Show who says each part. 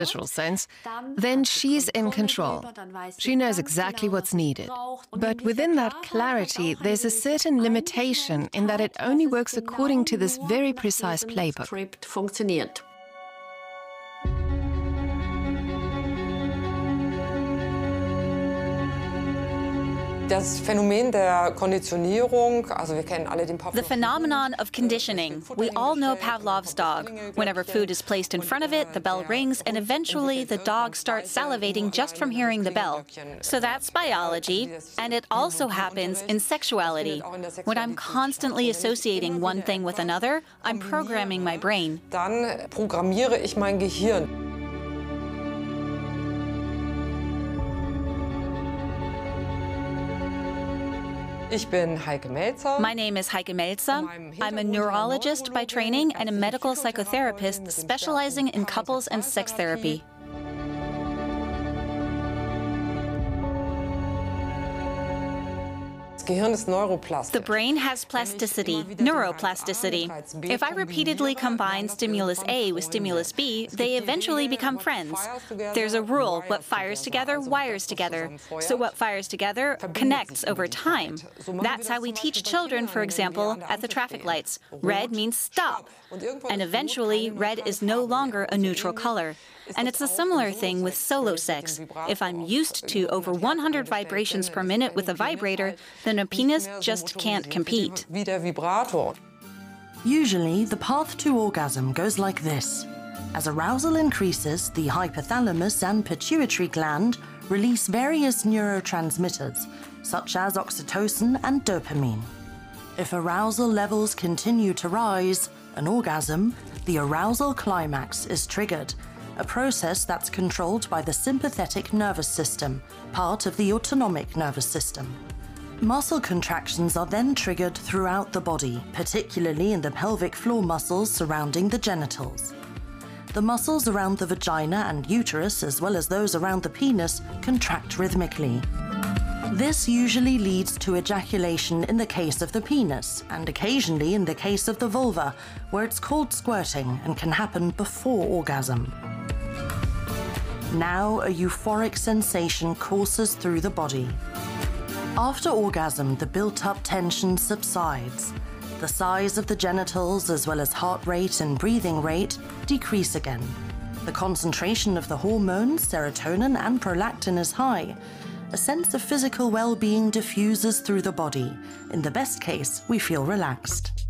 Speaker 1: literal sense, then she's in control. She knows exactly what's needed. But within that clarity, there's a certain limitation in that it only works according to this very precise playbook.
Speaker 2: Das Phänomen der Konditionierung, also wir kennen alle den
Speaker 3: The phenomenon of conditioning. We all know Pavlov's dog. Whenever food is placed in front of it, the bell rings, and eventually the dog starts salivating just from hearing the bell. So that's biology, and it also happens in sexuality. When I'm constantly associating one thing with another, I'm programming my brain.
Speaker 2: Dann programmiere ich mein Gehirn. Ich bin Heike Melzer.
Speaker 3: My name is Heike Melzer. I'm a neurologist by training and a medical psychotherapist specializing in couples and sex therapy. The brain has plasticity, neuroplasticity. If I repeatedly combine stimulus A with stimulus B, they eventually become friends. There's a rule: what fires together wires together. So what fires together connects over time. That's how we teach children, for example, at the traffic lights. Red means stop. And eventually, red is no longer a neutral color. And it's a similar thing with solo sex. If I'm used to over 100 vibrations per minute with a vibrator, then a penis just can't compete.
Speaker 4: Usually, the path to orgasm goes like this. As arousal increases, the hypothalamus and pituitary gland release various neurotransmitters, such as oxytocin and dopamine. If arousal levels continue to rise, an orgasm, the arousal climax is triggered, a process that's controlled by the sympathetic nervous system, part of the autonomic nervous system. Muscle contractions are then triggered throughout the body, particularly in the pelvic floor muscles surrounding the genitals. The muscles around the vagina and uterus, as well as those around the penis, contract rhythmically. This usually leads to ejaculation in the case of the penis, and occasionally in the case of the vulva, where it's called squirting and can happen before orgasm. Now, a euphoric sensation courses through the body. After orgasm, the built-up tension subsides. The size of the genitals, as well as heart rate and breathing rate, decrease again. The concentration of the hormones, serotonin and prolactin, is high. A sense of physical well-being diffuses through the body. In the best case, we feel relaxed.